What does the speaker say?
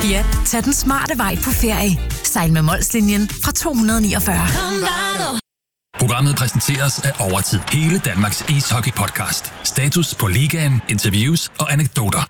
Fiat, tag den smarte vej på ferie. Sejl med Molslinjen fra 249. Programmet præsenteres af Overtid. Hele Danmarks ishockey-podcast. Status på ligaen, interviews og anekdoter.